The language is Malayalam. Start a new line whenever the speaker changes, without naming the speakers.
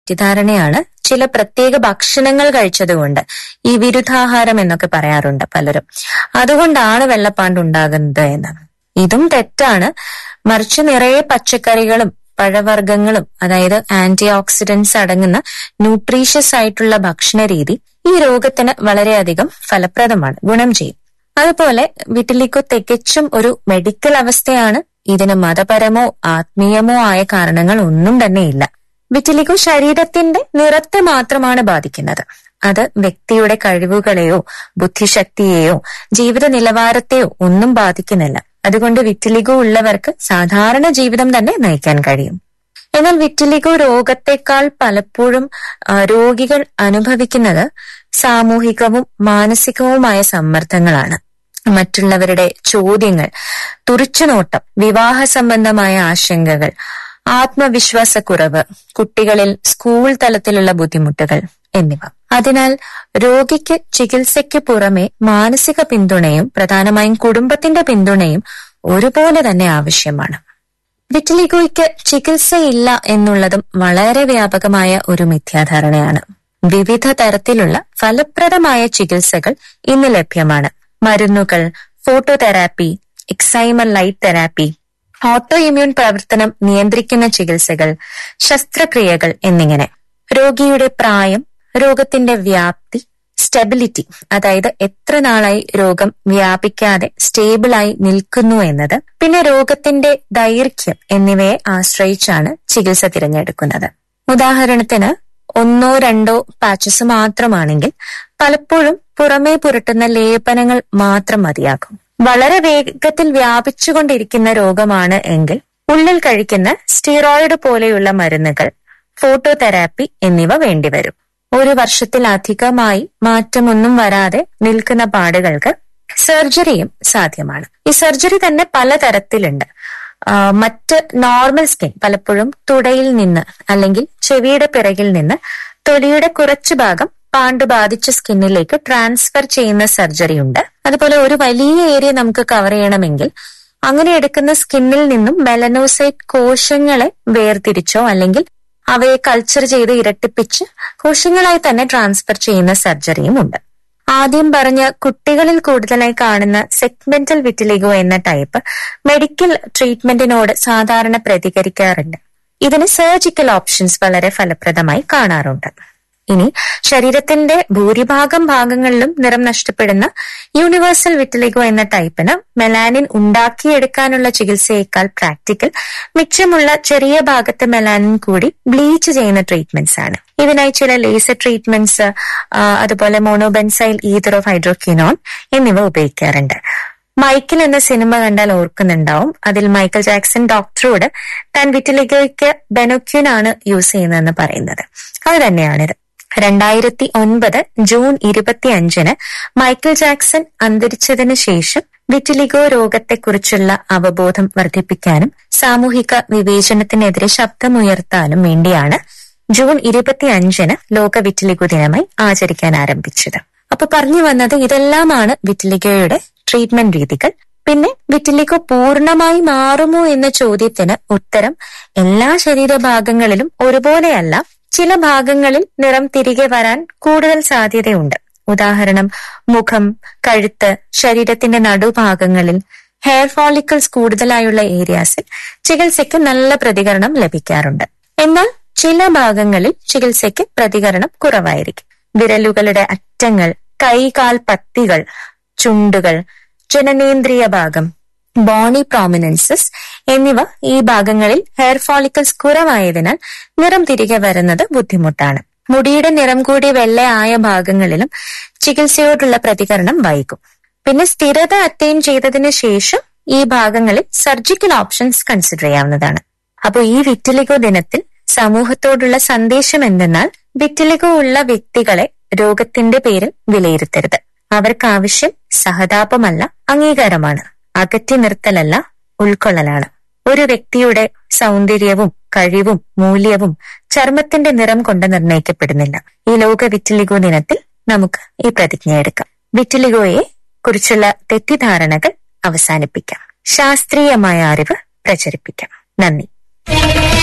തെറ്റിദ്ധാരണയാണ് ചില പ്രത്യേക ഭക്ഷണങ്ങൾ കഴിച്ചതുകൊണ്ട്, ഈ വിരുദ്ധാഹാരം എന്നൊക്കെ പറയാറുണ്ട് പലരും, അതുകൊണ്ടാണ് വെള്ളപ്പാണ്ട് ഉണ്ടാകുന്നത് എന്ന്. ഇതും തെറ്റാണ്. മറിച്ച് നിറയെ പച്ചക്കറികളും പഴവർഗ്ഗങ്ങളും, അതായത് ആന്റി ഓക്സിഡന്റ്സ് അടങ്ങുന്ന ന്യൂട്രീഷ്യസ് ആയിട്ടുള്ള ഭക്ഷണ രീതി ഈ രോഗത്തിന് വളരെയധികം ഫലപ്രദമാണ്, ഗുണം ചെയ്യും. അതുപോലെ വിറ്റിലിഗോ തികച്ചും ഒരു മെഡിക്കൽ അവസ്ഥയാണ്. ഇതിന് മതപരമോ ആത്മീയമോ ആയ കാരണങ്ങൾ ഒന്നും തന്നെയില്ല. വിറ്റിലിഗോ ശരീരത്തിന്റെ നിറത്തെ മാത്രമാണ് ബാധിക്കുന്നത്. അത് വ്യക്തിയുടെ കഴിവുകളെയോ ബുദ്ധിശക്തിയെയോ ജീവിത നിലവാരത്തെയോ ഒന്നും ബാധിക്കുന്നില്ല. അതുകൊണ്ട് വിറ്റിലിഗോ ഉള്ളവർക്ക് സാധാരണ ജീവിതം തന്നെ നയിക്കാൻ കഴിയും. എന്നാൽ വിറ്റിലിഗോ രോഗത്തെക്കാൾ പലപ്പോഴും രോഗികൾ അനുഭവിക്കുന്നത് സാമൂഹികവും മാനസികവുമായ സമ്മർദ്ദങ്ങളാണ്. മറ്റുള്ളവരുടെ ചോദ്യങ്ങൾ, തുറിച്ചുനോട്ടം, വിവാഹ സംബന്ധമായ ആശങ്കകൾ, ആത്മവിശ്വാസക്കുറവ്, കുട്ടികളിൽ സ്കൂൾ തലത്തിലുള്ള ബുദ്ധിമുട്ടുകൾ എന്നിവ. അതിനാൽ രോഗിക്ക് ചികിത്സയ്ക്ക് പുറമെ മാനസിക പിന്തുണയും പ്രധാനമായും കുടുംബത്തിന്റെ പിന്തുണയും ഒരുപോലെ തന്നെ ആവശ്യമാണ്. വിറ്റിലിഗോയ്ക്ക് ചികിത്സയില്ല എന്നുള്ളതും വളരെ വ്യാപകമായ ഒരു മിഥ്യാധാരണയാണ്. വിവിധ തരത്തിലുള്ള ഫലപ്രദമായ ചികിത്സകൾ ഇന്ന് ലഭ്യമാണ്. മരുന്നുകൾ, phototherapy, excimer light therapy, auto immune പ്രവർത്തനം നിയന്ത്രിക്കുന്ന ചികിത്സകൾ, ശസ്ത്രക്രിയകൾ എന്നിങ്ങനെ. രോഗിയുടെ പ്രായം, രോഗത്തിന്റെ വ്യാപ്തി, സ്റ്റെബിലിറ്റി, അതായത് എത്ര നാളായി രോഗം വ്യാപിക്കാതെ സ്റ്റേബിളായി നിൽക്കുന്നു എന്നത്, പിന്നെ രോഗത്തിന്റെ ദൈർഘ്യം എന്നിവയെ ആശ്രയിച്ചാണ് ചികിത്സ തിരഞ്ഞെടുക്കുന്നത്. ഉദാഹരണത്തിന് 1-2 പാച്ചസ് മാത്രമാണെങ്കിൽ പലപ്പോഴും പുറമേ പുരട്ടുന്ന ലേപനങ്ങൾ മാത്രം മതിയാകും. വളരെ വേഗത്തിൽ വ്യാപിച്ചുകൊണ്ടിരിക്കുന്ന രോഗമാണ് എങ്കിൽ ഉള്ളിൽ കഴിക്കുന്ന സ്റ്റിറോയിഡ് പോലെയുള്ള മരുന്നുകൾ, ഫോട്ടോതെറാപ്പി എന്നിവ വേണ്ടിവരും. 1 വർഷത്തിലധികമായി മാറ്റമൊന്നും വരാതെ നിൽക്കുന്ന പാടുകൾക്ക് സർജറിയും സാധ്യമാണ്. ഈ സർജറി തന്നെ പലതരത്തിലുണ്ട്. മറ്റ് നോർമൽ സ്കിൻ, പലപ്പോഴും തുടയിൽ നിന്ന് അല്ലെങ്കിൽ ചെവിയുടെ പിറകിൽ നിന്ന് തൊലിയുടെ കുറച്ചു ഭാഗം പാണ്ട് ബാധിച്ച സ്കിന്നിലേക്ക് ട്രാൻസ്ഫർ ചെയ്യുന്ന സർജറി ഉണ്ട്. അതുപോലെ ഒരു വലിയ ഏരിയ നമുക്ക് കവർ ചെയ്യണമെങ്കിൽ അങ്ങനെ എടുക്കുന്ന സ്കിന്നിൽ നിന്നും മെലനോസൈറ്റ് കോശങ്ങളെ വേർതിരിച്ചോ അല്ലെങ്കിൽ അവയെ കൾച്ചർ ചെയ്ത് ഇരട്ടിപ്പിച്ച് കോശങ്ങളായി തന്നെ ട്രാൻസ്ഫർ ചെയ്യുന്ന സർജറിയും ഉണ്ട്. ആദ്യം പറഞ്ഞ കുട്ടികളിൽ കൂടുതലായി കാണുന്ന സെഗ്മെന്റൽ വിറ്റിലിഗോ എന്ന ടൈപ്പ് മെഡിക്കൽ ട്രീറ്റ്മെന്റിനോട് സാധാരണ പ്രതികരിക്കാറുണ്ട്. ഇതിന് സർജിക്കൽ ഓപ്ഷൻസ് വളരെ ഫലപ്രദമായി കാണാറുണ്ട്. ഇനി ശരീരത്തിന്റെ ഭൂരിഭാഗം ഭാഗങ്ങളിലും നിറം നഷ്ടപ്പെടുന്ന യൂണിവേഴ്സൽ വിറ്റിലിഗോ എന്ന ടൈപ്പിന് മെലാനിൻ ഉണ്ടാക്കിയെടുക്കാനുള്ള ചികിത്സയേക്കാൾ പ്രാക്ടിക്കൽ മിച്ചമുള്ള ചെറിയ ഭാഗത്തെ മെലാനിൻ കൂടി ബ്ലീച്ച് ചെയ്യുന്ന ട്രീറ്റ്മെന്റ്സ് ആണ്. ഇതിനായി ചില ലേസർ ട്രീറ്റ്മെന്റ്സ്, അതുപോലെ മോണോബെൻസൈൽ ഈതർ ഓഫ് ഹൈഡ്രോക്വിനോൺ എന്നിവ ഉപയോഗിക്കാറുണ്ട്. മൈക്കിൾ എന്ന സിനിമ കണ്ടാൽ ഓർക്കുന്നുണ്ടാവും. അതിൽ മൈക്കൽ ജാക്സൺ ഡോക്ടറോട് താൻ വിറ്റിലിഗോയ്ക്ക് ബെനോക്വിൻ ആണ് യൂസ് ചെയ്യുന്നതെന്ന് പറയുന്നത്. അത് തന്നെയാണിത്. 2009 ജൂൺ 25 മൈക്കൽ ജാക്സൺ അന്തരിച്ചതിന് ശേഷം വിറ്റിലിഗോ രോഗത്തെക്കുറിച്ചുള്ള അവബോധം വർദ്ധിപ്പിക്കാനും സാമൂഹിക വിവേചനത്തിനെതിരെ ശബ്ദമുയർത്താനും വേണ്ടിയാണ് ജൂൺ 25 ലോക വിറ്റിലിഗോ ദിനമായി ആചരിക്കാൻ ആരംഭിച്ചത്. അപ്പൊ പറഞ്ഞു വന്നത് ഇതെല്ലാമാണ് വിറ്റിലിഗോയുടെ ട്രീറ്റ്മെന്റ് രീതികൾ. പിന്നെ വിറ്റിലിഗോ പൂർണ്ണമായി മാറുമോ എന്ന ചോദ്യത്തിന് ഉത്തരം എല്ലാ ശരീരഭാഗങ്ങളിലും ഒരുപോലെയല്ല. ചില ഭാഗങ്ങളിൽ നിറം തിരികെ വരാൻ കൂടുതൽ സാധ്യതയുണ്ട്. ഉദാഹരണം മുഖം, കഴുത്ത്, ശരീരത്തിന്റെ നടുഭാഗങ്ങളിൽ ഹെയർ ഫോളിക്കിൾസ് കൂടുതലായുള്ള ഏരിയാസിൽ ചികിത്സയ്ക്ക് നല്ല പ്രതികരണം ലഭിക്കാറുണ്ട്. എന്നാൽ ചില ഭാഗങ്ങളിൽ ചികിത്സയ്ക്ക് പ്രതികരണം കുറവായിരിക്കും. വിരലുകളുടെ അറ്റങ്ങൾ, കൈകാൽ പത്തികൾ, ചുണ്ടുകൾ, ജനനേന്ദ്രിയ ഭാഗം, ബോണി പ്രോമിനൻസസ് എന്നിവ ഈ ഭാഗങ്ങളിൽ ഹെയർ ഫോളിക്കിൾസ് കുറവായതിനാൽ നിറം തിരികെ വരുന്നത് ബുദ്ധിമുട്ടാണ്. മുടിയുടെ നിറം കൂടി വെള്ളയായ ഭാഗങ്ങളിലും ചികിത്സയോടുള്ള പ്രതികരണം വൈകും. പിന്നെ സ്ഥിരത അറ്റൈൻ ചെയ്തതിന് ശേഷം ഈ ഭാഗങ്ങളിൽ സർജിക്കൽ ഓപ്ഷൻസ് കൺസിഡർ ചെയ്യാവുന്നതാണ്. അപ്പോൾ ഈ വിറ്റിലിഗോ ദിനത്തിൽ സമൂഹത്തോടുള്ള സന്ദേശം എന്തെന്നാൽ വിറ്റിലിഗോ ഉള്ള വ്യക്തികളെ രോഗത്തിന്റെ പേരിൽ വിലയിരുത്തരുത്. അവർക്കാവശ്യം സഹതാപമല്ല, അംഗീകാരമാണ്. അകറ്റി നിർത്തലല്ല, ഉൾക്കൊള്ളലാണ്. ഒരു വ്യക്തിയുടെ സൗന്ദര്യവും കഴിവും മൂല്യവും ചർമ്മത്തിന്റെ നിറം കൊണ്ട് നിർണ്ണയിക്കപ്പെടുന്നില്ല. ഈ ലോക വിറ്റിലിഗോ ദിനത്തിൽ നമുക്ക് ഈ പ്രതിജ്ഞ എടുക്കാം. വിറ്റിലിഗോയെ കുറിച്ചുള്ള തെറ്റിദ്ധാരണകൾ അവസാനിപ്പിക്കാം. ശാസ്ത്രീയമായ അറിവ് പ്രചരിപ്പിക്കാം. നന്ദി.